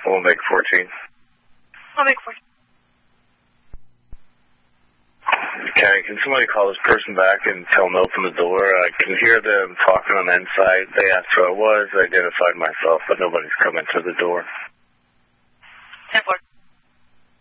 We'll make 14. I'll make 14. Okay, can somebody call this person back and tell them to open the door? I can hear them talking on the inside. They asked who I was. I identified myself, but nobody's coming to the door. 10-4.